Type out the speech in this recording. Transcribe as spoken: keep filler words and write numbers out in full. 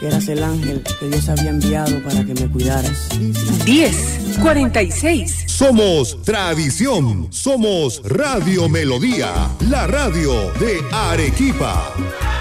que eras el ángel que Dios había enviado para que me cuidaras. diez cuarenta y seis. Somos tradición, somos Radio Melodía, la radio de Arequipa.